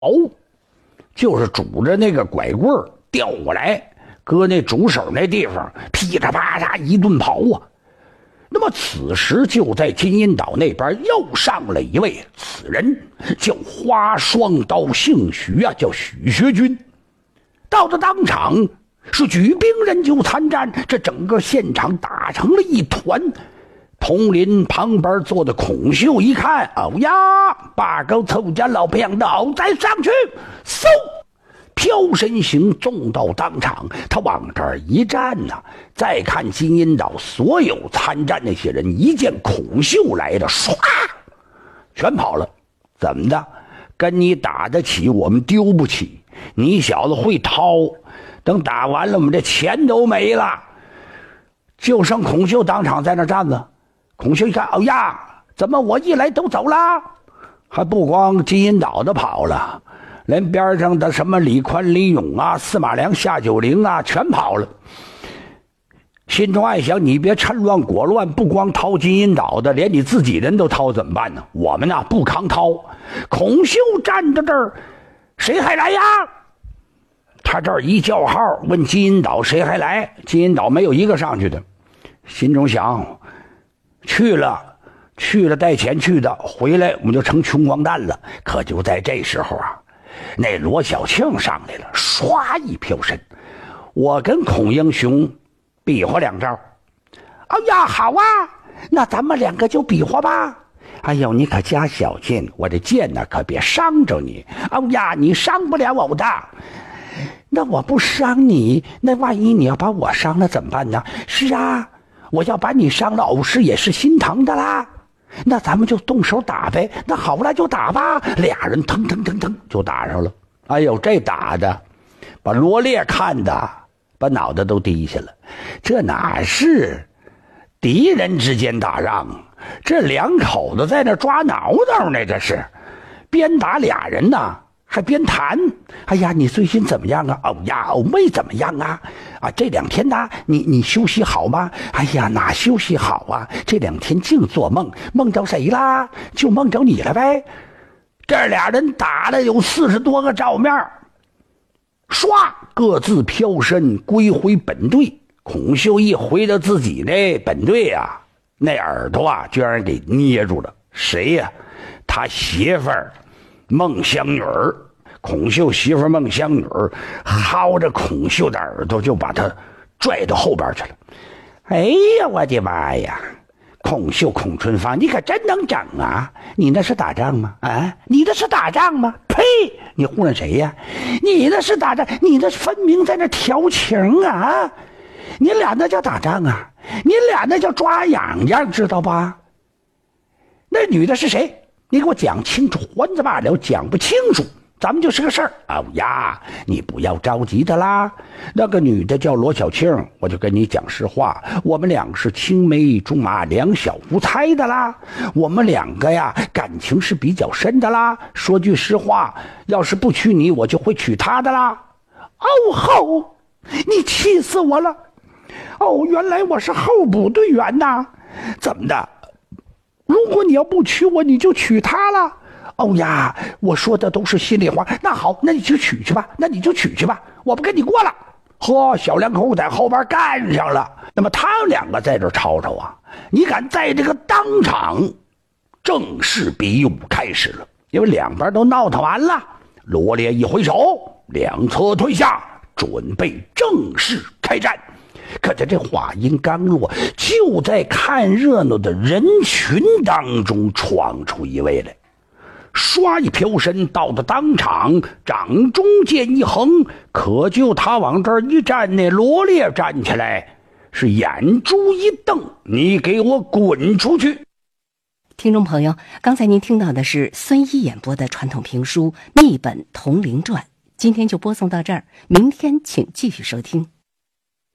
就是拄着那个拐棍调过来，搁那主手那地方噼里啪啦一顿跑啊。那么此时就在金银岛那边又上了一位，此人叫花双刀，姓许啊，叫许学军。到了当场是举兵人就参战，这整个现场打成了一团。铜林旁边坐的孔秀一看，哦呀，把狗凑家老朋友再上去，嗖，飘身形纵到当场。他往这儿一站呢，再看金银岛所有参战那些人，一见孔秀来的，唰，全跑了。怎么的？跟你打得起，我们丢不起。你小子会掏，等打完了，我们这钱都没了。就剩孔秀当场在那站着。孔秀一看，哦呀，怎么我一来都走了？还不光金银岛的跑了，连边上的什么李宽、李勇啊、司马良、夏九龄啊，全跑了。心中暗想，你别趁乱果乱，不光掏金银岛的，连你自己人都掏怎么办呢？我们呢不扛掏。孔秀站在这儿，谁还来呀？他这儿一叫号，问金银岛谁还来？金银岛没有一个上去的。心中想，去了带钱去的，回来我们就成穷光蛋了。可就在这时候啊，那罗小庆上来了，唰一飘身，我跟孔英雄比划两招。哎呀，好啊，那咱们两个就比划吧。哎呦，你可加小心，我这剑呢可别伤着你。哎呀，你伤不了我的。那我不伤你，那万一你要把我伤了怎么办呢？是啊，我要把你伤了，偶师也是心疼的啦。那咱们就动手打呗。那好了，就打吧。俩人腾腾腾腾就打上了。哎呦，这打的把罗烈看的把脑袋都低下了。这哪是敌人之间打仗，这两口子在那抓挠挠呢，这是边打俩人呢还边谈。哎呀，你最近怎么样啊？哦呀，我没怎么样啊。啊，这两天呢，你休息好吗？哎呀，哪休息好啊？这两天净做梦，梦着谁啦？就梦着你了呗。这俩人打了有40多个照面，唰，各自飘身归回本队。孔秀一回到自己那本队啊，那耳朵啊居然给捏住了。谁呀？他媳妇儿孟香女儿。孔秀媳妇孟香女儿薅着孔秀的耳朵，就把他拽到后边去了。哎呀，我的妈呀！孔秀孔春芳，你可真能整啊！你那是打仗吗？啊，你那是打仗吗？呸！你糊弄谁呀？你那是打仗，你那分明在那调情啊！你俩那叫打仗啊！你俩那叫抓痒痒，知道吧？那女的是谁？你给我讲清楚，还子罢了，讲不清楚咱们就是个事儿。哦呀，你不要着急的啦。那个女的叫罗小庆，我就跟你讲实话，我们两个是青梅竹马，两小无猜的啦。我们两个呀，感情是比较深的啦。说句实话，要是不娶你，我就会娶她的啦。哦吼，你气死我了！哦，原来我是候补队员呐。怎么的？如果你要不娶我，你就娶她了。哦呀，我说的都是心里话。那好，那你就娶去吧，我不跟你过了。呵，小两口在后边干上了。那么他们两个在这吵吵啊，你敢在这个当场，正式比武开始了。因为两边都闹腾完了，罗烈一挥手，两侧退下，准备正式开战。可是这话音刚落，就在看热闹的人群当中闯出一位来，唰一飘身到了当场，掌中剑一横，可就他往这儿一站，那罗烈站起来，是眼珠一瞪，你给我滚出去！ 听众朋友，刚才您听到的是孙一演播的传统评书《逆本铜陵传》，今天就播送到这儿，明天请继续收听。